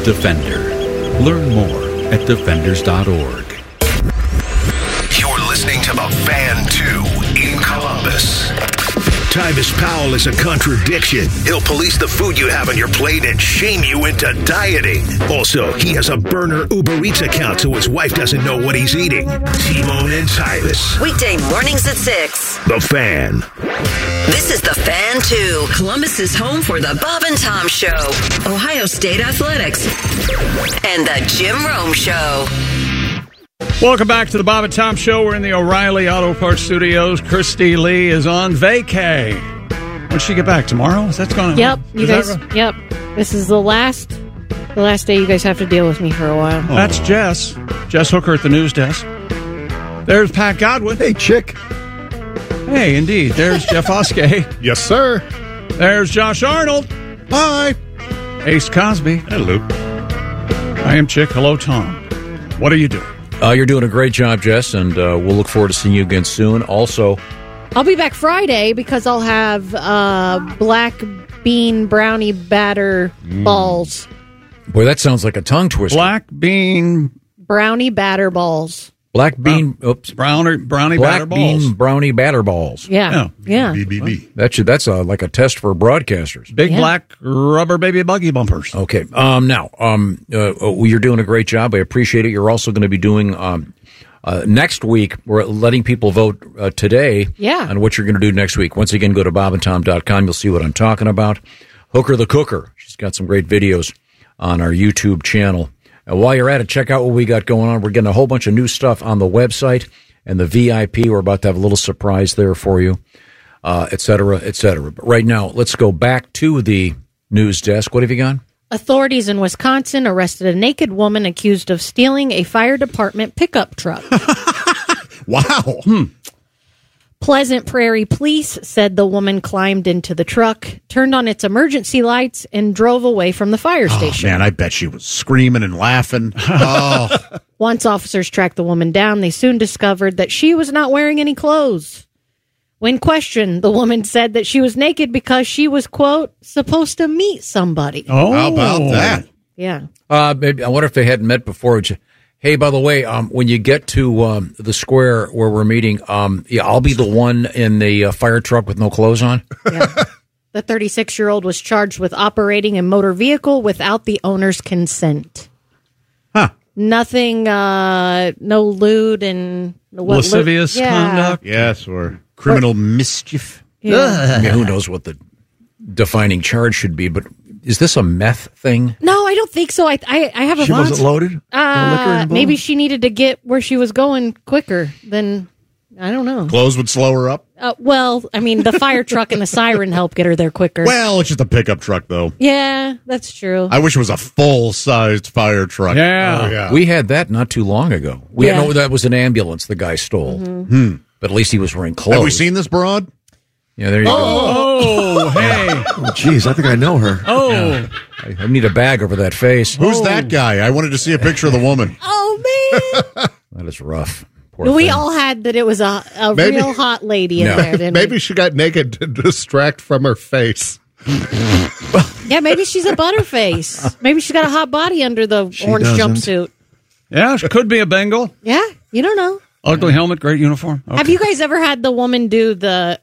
Defender. Learn more at defenders.org. You're listening to The Fan 2 in Columbus. Tyvis Powell is a contradiction. He'll police the food you have on your plate and shame you into dieting. Also, he has a burner Uber Eats account so his wife doesn't know what he's eating. T-Bone and Tyvis. Weekday mornings at 6. The Fan. This is The Fan 2, Columbus's home for the Bob and Tom Show, Ohio State Athletics, and the Jim Rome Show. Welcome back to the Bob and Tom Show. We're in the O'Reilly Auto Parts Studios. Christy Lee is on vacay. When'd she get back? Tomorrow? Is that going to? Yep. You guys. Right? Yep. This is the last day you guys have to deal with me for a while. Oh. That's Jess Hooker at the news desk. There's Pat Godwin. Hey, chick. Hey, indeed. There's Jeff Oskey. Yes, sir. There's Josh Arnold. Hi. Ace Cosby. Hello. I am Chick. Hello, Tom. What are you doing? You're doing a great job, Jess, and we'll look forward to seeing you again soon. Also, I'll be back Friday because I'll have black bean brownie batter balls. Boy, that sounds like a tongue twister. Black bean brownie batter balls. Black bean, brownie black batter balls. Bean brownie batter balls. Yeah. BBB. That's like a test for broadcasters. Big black rubber baby buggy bumpers. Okay. Now, you're doing a great job. I appreciate it. You're also going to be doing next week. We're letting people vote today. Yeah. On what you're going to do next week. Once again, go to bobandtom.com. You'll see what I'm talking about. Hooker the Cooker. She's got some great videos on our YouTube channel. And while you're at it, check out what we got going on. We're getting a whole bunch of new stuff on the website and the VIP. We're about to have a little surprise there for you, et cetera, et cetera. But right now, let's go back to the news desk. What have you got? Authorities in Wisconsin arrested a naked woman accused of stealing a fire department pickup truck. Wow. Pleasant Prairie Police said the woman climbed into the truck, turned on its emergency lights, and drove away from the fire station. Oh, man, I bet she was screaming and laughing. Oh. Once officers tracked the woman down, they soon discovered that she was not wearing any clothes. When questioned, the woman said that she was naked because she was, quote, supposed to meet somebody. Oh, how about that? Yeah. Maybe, I wonder if they hadn't met before. Hey, by the way, when you get to the square where we're meeting, I'll be the one in the fire truck with no clothes on. Yeah. The 36-year-old was charged with operating a motor vehicle without the owner's consent. Huh. Nothing, no lewd and... lascivious conduct? Yes, or criminal mischief. Yeah. I mean, who knows what the defining charge should be, but is this a meth thing? No, I don't think so. I have a She wasn't loaded? No liquor involved? maybe she needed to get where she was going quicker than, I don't know. Clothes would slow her up? Well, I mean, the fire truck and the siren help get her there quicker. Well, it's just a pickup truck, though. Yeah, that's true. I wish it was a full-sized fire truck. Yeah. Oh, yeah. We had that not too long ago. No, that was an ambulance the guy stole. Mm-hmm. But at least he was wearing clothes. Have we seen this broad? Yeah, there you Oh, hey. Oh, jeez, I think I know her. Oh. go. I need a bag over that face. Who's that guy? I wanted to see a picture of the woman. Oh, man. That is rough. Poor We thing. all had that it was a Maybe- real hot lady in No. there, didn't Maybe she got naked to distract from her face. we? Yeah, maybe she's a butterface. Maybe she's got a hot body under the orange doesn't. jumpsuit. Yeah, it could be a Bengal. Yeah, you don't know. Ugly helmet, great uniform. Okay. Have you guys ever had the woman do the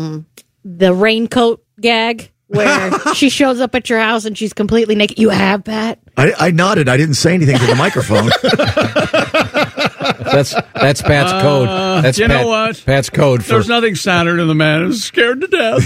raincoat gag where she shows up at your house and she's completely naked? You have, Pat? I nodded. I didn't say anything to the microphone. That's Pat's code. That's you know what? Pat's code for. There's nothing sadder than the man who's scared to death.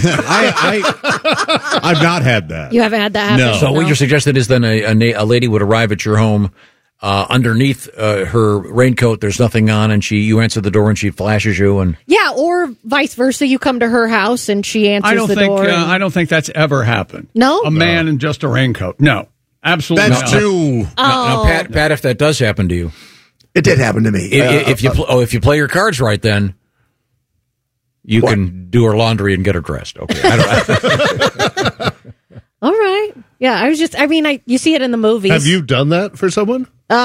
I've not had that. You haven't had that happen? No. So what you're suggesting is then a lady would arrive at your home. Underneath her raincoat, there's nothing on, and you answer the door, and she flashes you. And Yeah, or vice versa. You come to her house and she answers the door. I don't think that's ever happened. No? A man in just a raincoat. No, absolutely That's not. too. now, Pat, if that does happen to you, It did happen to me. if you play your cards right, then you can do her laundry and get her dressed. Okay. All right. Yeah, you see it in the movies. Have you done that for someone?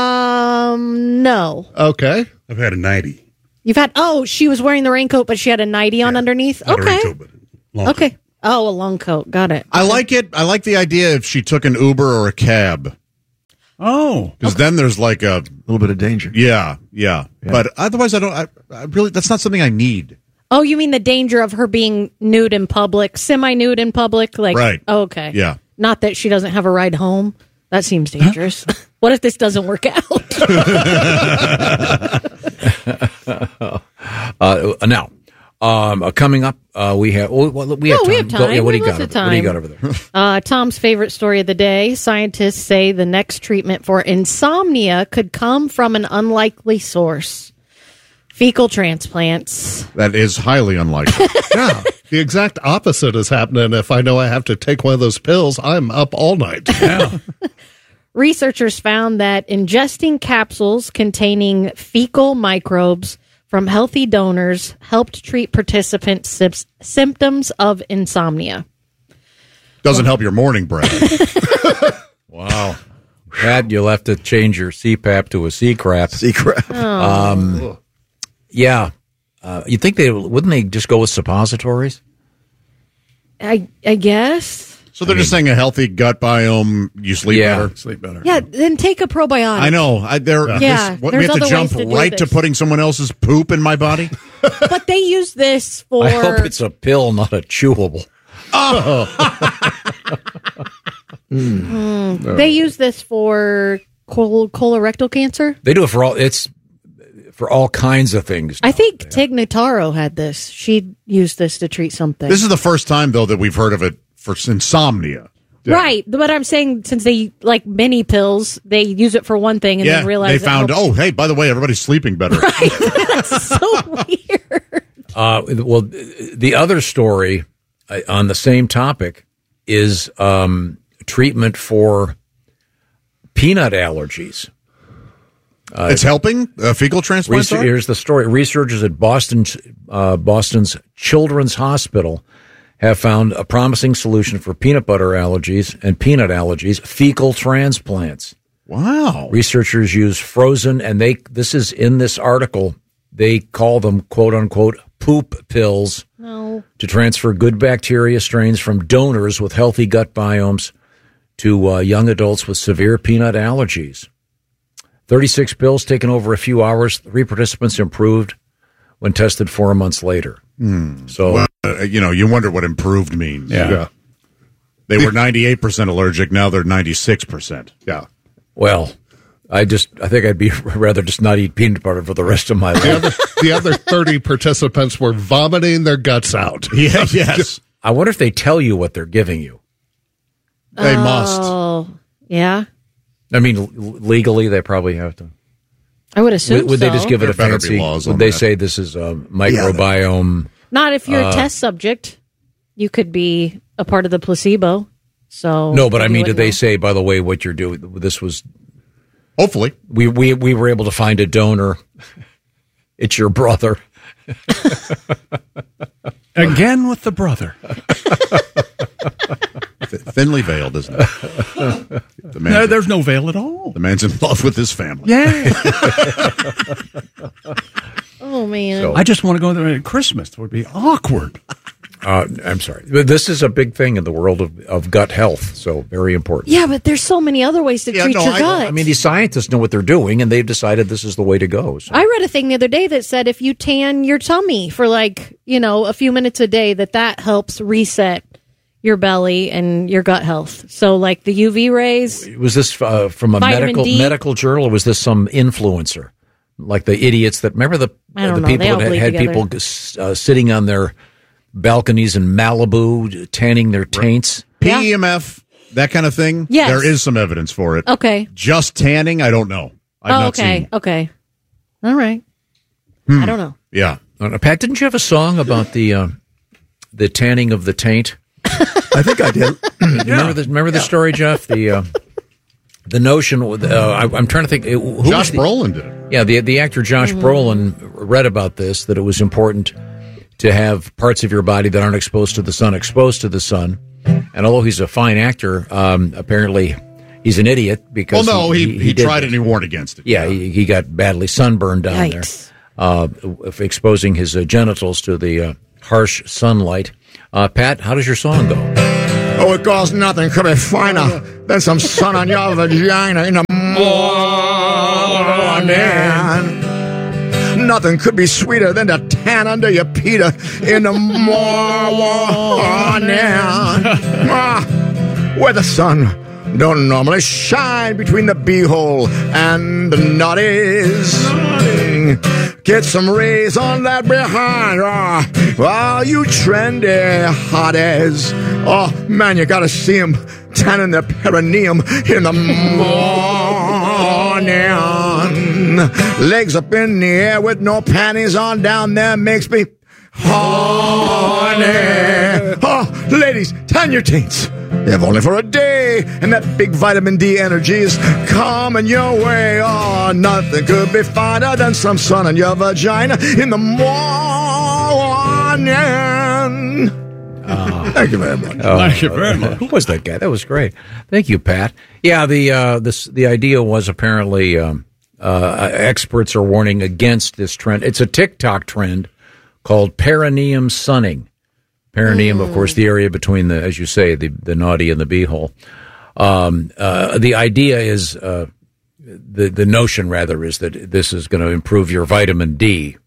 No. Okay. I've had a 90. You've had, she was wearing the raincoat, but she had a nightie on underneath? Not a Okay. raincoat, but a long Okay. Oh, a long coat. Got it. I like it. I like the idea if she took an Uber or a cab. Oh. Because then there's like a little bit of danger. Yeah. But otherwise, I really, that's not something I need. Oh, you mean the danger of her being nude in public, semi-nude in public? Like, Right. Oh, okay. Yeah. Not that she doesn't have a ride home. That seems dangerous. What if this doesn't work out? Now, coming up, we have time. We have time. Yeah, what do We you have got? lots of What do you time. got over there? Tom's favorite story of the day. Scientists say the next treatment for insomnia could come from an unlikely source. Fecal transplants. That is highly unlikely. Yeah. The exact opposite is happening. If I know I have to take one of those pills, I'm up all night. Yeah. Researchers found that ingesting capsules containing fecal microbes from healthy donors helped treat participants' symptoms of insomnia. Doesn't help your morning breath. Wow. Pat, you'll have to change your CPAP to a C-crap. C-crap. Yeah. You think wouldn't they just go with suppositories? I guess. So they're just saying a healthy gut biome, you sleep better? Sleep better. Yeah, then take a probiotic. I know. Yeah, we have there's to other jump ways to do right to this. putting someone else's poop in my body? But they use this for. I hope it's a pill, not a chewable. They use this for colorectal cancer. They do it for all kinds of things. I think Tig Notaro had this. She used this to treat something. This is the first time, though, that we've heard of it for insomnia. Right, but I'm saying since they like mini pills, they use it for one thing and then realize they found, that hey, by the way, everybody's sleeping better. Right, that's so weird. Well, the other story on the same topic is treatment for peanut allergies. It's helping fecal transplants? Here's the story. Researchers at Boston's Children's Hospital have found a promising solution for peanut butter allergies and peanut allergies, fecal transplants. Wow. Researchers use frozen, and this is in this article, they call them, quote unquote, poop pills to transfer good bacteria strains from donors with healthy gut biomes to young adults with severe peanut allergies. 36 pills taken over a few hours. 3 participants improved when tested 4 months later. So, well, you wonder what improved means. Yeah. They were 98% allergic. Now they're 96%. Yeah. well, I think I'd be rather just not eat peanut butter for the rest of my life. The other 30 participants were vomiting their guts out. Yeah, yes. I wonder if they tell you what they're giving you. They must. Oh, yeah. I mean, legally, they probably have to. I would assume Would they just give it There a better be fancy? laws Would on they that. say this is a microbiome? Not if you're a test subject. You could be a part of the placebo. So No, but I mean, did did they say, by the way, what you're doing? This was Hopefully. we were able to find a donor. It's your brother. Again with the brother. Thinly veiled, isn't it? There's no veil at all. The man's in love with his family. Yeah. Oh man. I just want to go there at Christmas. It would be awkward. I'm sorry. But this is a big thing in the world of gut health, so very important. Yeah, but there's so many other ways to treat your gut. I mean, these scientists know what they're doing, and they've decided this is the way to go. So. I read a thing the other day that said if you tan your tummy for a few minutes a day, that helps reset your belly and your gut health. So like the UV rays. Was this from a Vitamin D? medical journal, or was this some influencer? Like the idiots that, remember the I don't know. people They all that bleed had together. people sitting on their balconies in Malibu, tanning their taints? PEMF, that kind of thing. Yes. There is some evidence for it. Okay. Just tanning, I don't know. I've not okay. seen. Okay. All right. I don't know. Yeah. Pat, didn't you have a song about the tanning of the taint? I think I did. Remember the story, Jeff? The notion. I'm trying to think. Who Josh Brolin did it. Yeah, the actor Josh Brolin read about this, that it was important to have parts of your body that aren't exposed to the sun. And although he's a fine actor, apparently he's an idiot because he did tried it this. and he warned against it. Yeah, he got badly sunburned down Yikes. there, exposing his genitals to the harsh sunlight. Pat, how does your song go? Oh, it goes nothing could be finer than some sun on your vagina in the morning. Nothing could be sweeter than to tan under your Peter in the morning. Where the sun don't normally shine between the beehole and the nutties. Get some rays on that behind. Oh, you trendy hotties. Oh, man, you gotta see them tanning their perineum in the morning. Legs up in the air with no panties on down there makes me horny. Oh, ladies, tan your taints. If only for a day, and that big vitamin D energy is coming your way. Oh, nothing could be finer than some sun in your vagina in the morning. Thank you very much. Thank you very much. Who was that guy? That was great. Thank you, Pat. Yeah, the idea was apparently experts are warning against this trend. It's a TikTok trend called perineum sunning. Perineum, of course, the area between the, as you say, the naughty and the beehole. The idea is, the notion rather is that this is going to improve your vitamin D.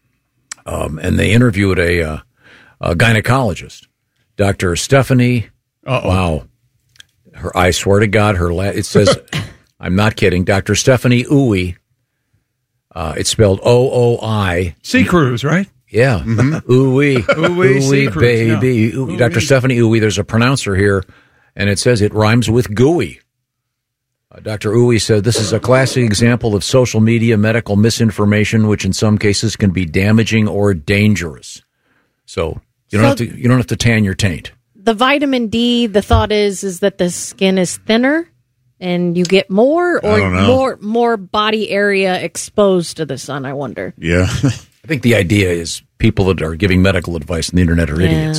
And they interviewed a gynecologist, Dr. Stephanie. Wow. I swear to God, it says, I'm not kidding, Dr. Stephanie Uwe. It's spelled O-O-I. Sea Cruise, right? Yeah. Ooh-wee. Ooh-wee, baby. Yeah. Ooh, Dr. Stephanie Ooey, there's a pronouncer here, and it says it rhymes with gooey. Dr. Ooey said this is a classic example of social media medical misinformation, which in some cases can be damaging or dangerous. So you don't have to tan your taint. The vitamin D, the thought is that the skin is thinner and you get more more body area exposed to the sun, I wonder. Yeah. I think the idea is people that are giving medical advice on the internet are idiots,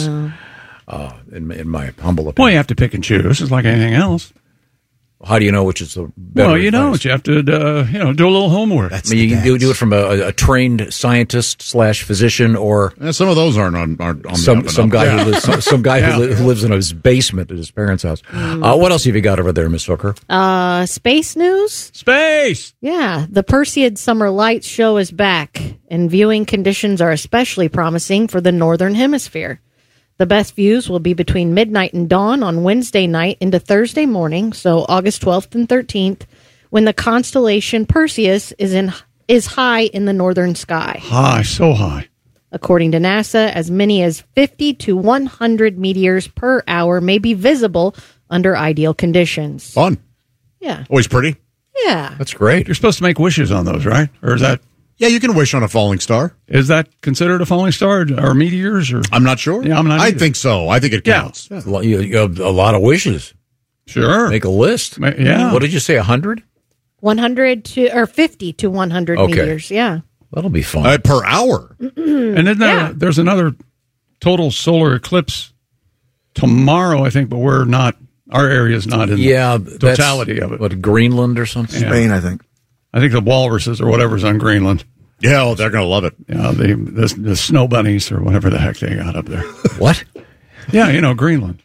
in my humble opinion. Well, you have to pick and choose. It's like anything else. How do you know which is the better Well, you advice? don't. You have to, do a little homework. I mean, you can do it from a trained scientist / physician, or some of those aren't on some guy who lives in his basement at his parents' house. What else have you got over there, Miss Hooker? Space news? Space! Yeah, the Perseid Summer Lights show is back, and viewing conditions are especially promising for the Northern Hemisphere. The best views will be between midnight and dawn on Wednesday night into Thursday morning, so August 12th and 13th, when the constellation Perseus is high in the northern sky. High, so high. According to NASA, as many as 50 to 100 meteors per hour may be visible under ideal conditions. Fun. Yeah. Always pretty. Yeah. That's great. You're supposed to make wishes on those, right? Or is that... Yeah, you can wish on a falling star. Is that considered a falling star or meteors? Or I'm not sure. Yeah, I'm not I either. think so. I think it counts. Yeah. You have a lot of wishes. Sure. Make a list. Yeah. What did you say, 100? 100 to, or 50 to 100 meteors, yeah. That'll be fun. Per hour. And then there's another total solar eclipse tomorrow, I think, but we're not, our area is not in the totality of it. What, Greenland or something? Yeah. Spain, I think. I think the walruses or whatever's on Greenland. Yeah, they're going to love it. Yeah, the snow bunnies or whatever the heck they got up there. What? Yeah, Greenland.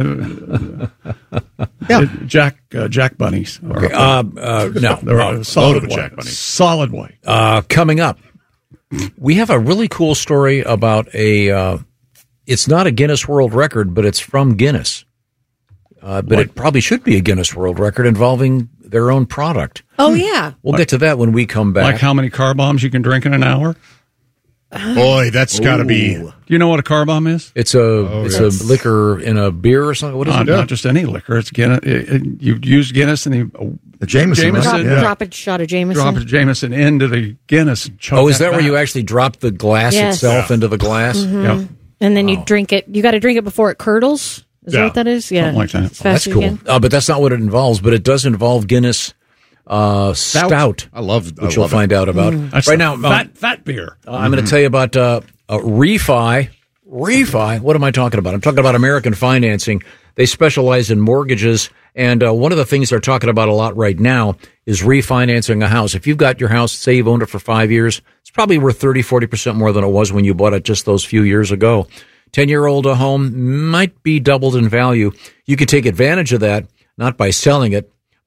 Jack bunnies. Okay. No. They're solid white. Jack bunnies. Solid white. Coming up, we have a really cool story about it's not a Guinness World Record, but it's from Guinness. But it probably should be a Guinness World Record involving their own product. Oh, yeah. We'll get to that when we come back. Like how many car bombs you can drink in an hour? Boy, that's got to be... Do you know what a car bomb is? It's a liquor in a beer or something. What is it? Not just any liquor. It's Guinness. You use Guinness and The Jameson. Right? Yeah. Drop a shot of Jameson. drop a Jameson into the Guinness. And choke Oh, is that where back. you actually drop the glass itself into the glass? Yeah. And then you drink it. You got to drink it before it curdles. Is that what that is? Yeah. Something like that. As fast That's as cool. you can. But that's not what it involves. But it does involve Guinness Stout. I love which you'll find out about. That's right now, fat beer. I'm going to tell you about Refi. Refi. What am I talking about? I'm talking about American Financing. They specialize in mortgages, and one of the things they're talking about a lot right now is refinancing a house. If you've got your house, say you've owned it for 5 years, it's probably worth 30-40% more than it was when you bought it just those few years ago. 10-year-old home might be doubled in value. You could take advantage of that, not by selling it,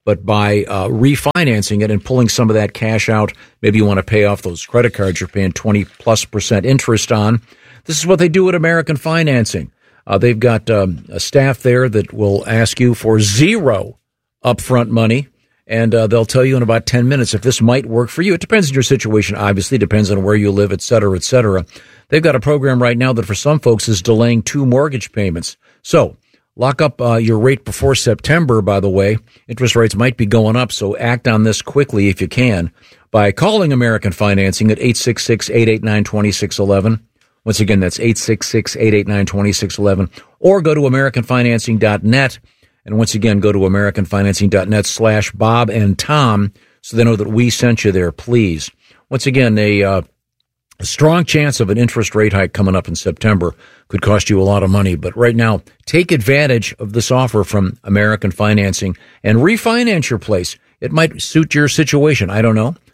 but by refinancing it and pulling some of that cash out, maybe you want to pay off those credit cards you're paying 20+% interest on. This is what they do at American Financing. They've got a staff there that will ask you for zero upfront money, and they'll tell you in about 10 minutes if this might work for you. It depends on your situation, obviously, depends on where you live, et cetera, et cetera. They've got a program right now that for some folks is delaying 2 mortgage payments. So lock up your rate before September, by the way. Interest rates might be going up, so act on this quickly if you can by calling American Financing at 866-889-2611. Once again, that's 866-889-2611. Or go to AmericanFinancing.net. And once again, go to AmericanFinancing.net/Bob and Tom so they know that we sent you there, please. Once again, a strong chance of an interest rate hike coming up in September could cost you a lot of money. But right now, take advantage of this offer from American Financing and refinance your place. It might suit your situation. I don't know.